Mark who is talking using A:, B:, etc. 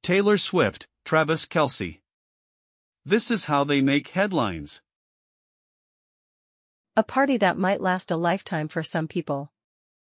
A: Taylor Swift, Travis Kelce. This is how they make headlines.
B: A party that might last a lifetime for some people.